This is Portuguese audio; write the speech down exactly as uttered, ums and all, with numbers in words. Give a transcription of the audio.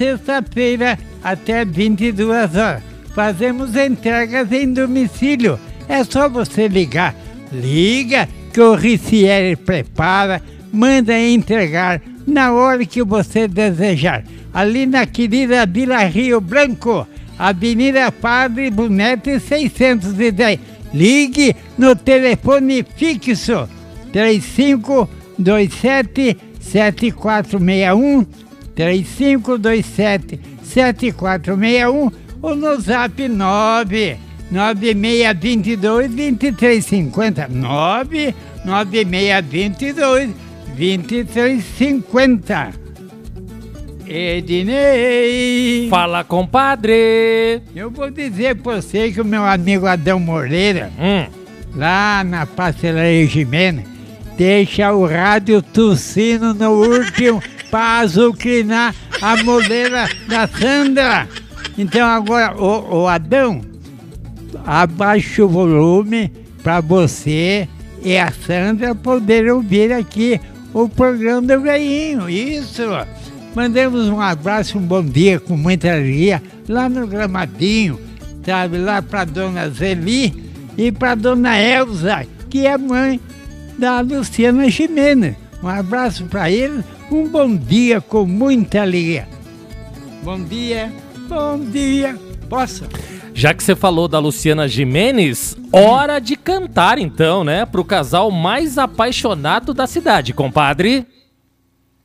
sexta-feira até vinte e duas horas. Fazemos entregas em domicílio. É só você ligar. Liga que o Ricieri prepara, manda entregar na hora que você desejar. Ali na querida Vila Rio Branco, Avenida Padre Bonetti seiscentos e dez. Ligue no telefone fixo três cinco dois sete sete quatro seis um, três cinco dois sete sete quatro seis um ou no zap nove nove seis dois dois, dois três cinco zero, nove nove seis dois dois, dois três cinco zero. Ednei! Fala, compadre! Eu vou dizer pra você que o meu amigo Adão Moreira, Hum. lá na Pastelaria Jimena, deixa o rádio tossindo no último pra azucrinar a moleira da Sandra. Então agora, o, o Adão, abaixa o volume pra você e a Sandra poderem ouvir aqui o programa do Velhinho. Isso! Mandamos um abraço, um bom dia com muita alegria lá no Gramadinho, sabe? Lá pra dona Zeli e pra dona Elza, que é mãe da Luciana Gimenez. Um abraço pra eles, um bom dia com muita alegria. Bom dia, bom dia. Posso? Já que você falou da Luciana Gimenez, hora de cantar então, né? Pro casal mais apaixonado da cidade, compadre.